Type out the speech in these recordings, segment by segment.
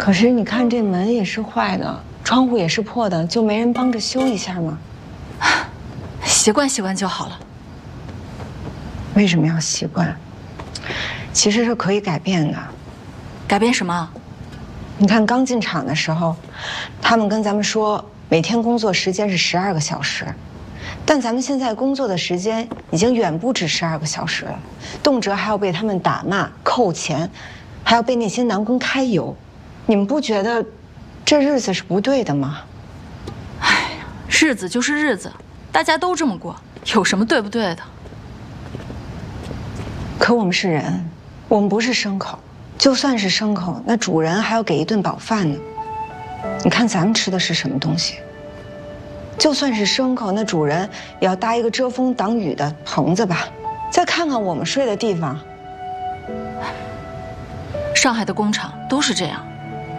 可是你看这门也是坏的，窗户也是破的，就没人帮着修一下吗？ 习惯习惯就好了。 为什么要习惯？其实是可以改变的。 改变什么？ 你看刚进厂的时候，他们跟咱们说每天工作时间是12个小时，但咱们现在工作的时间已经远不止12个小时了，动辄还要被他们打骂、扣钱，还要被那些男工揩油。你们不觉得这日子是不对的吗？ 哎呀，日子就是日子，大家都这么过，有什么对不对的？ 可我们是人，我们不是牲口。就算是牲口，那主人还要给一顿饱饭呢。你看咱们吃的是什么东西？就算是牲口，那主人也要搭一个遮风挡雨的棚子吧。再看看我们睡的地方， 上海的工厂都是这样。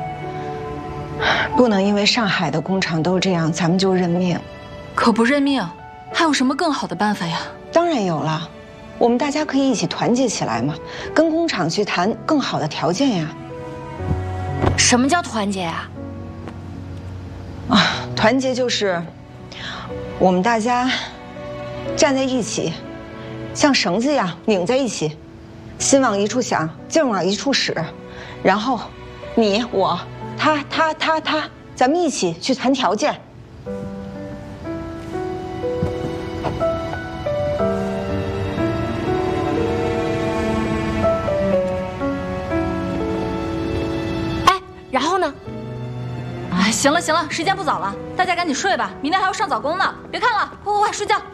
不能因为上海的工厂都这样，咱们就认命。 可不认命，还有什么更好的办法呀？ 当然有了。我们大家可以一起团结起来嘛，跟工厂去谈更好的条件呀。 什么叫团结呀？ 团结就是我们大家站在一起，像绳子一样拧在一起，心往一处想，劲往一处使，然后你我他，咱们一起去谈条件。 然后呢？ 哎，行了行了，时间不早了，大家赶紧睡吧，明天还要上早工呢。别看了，快快快，睡觉。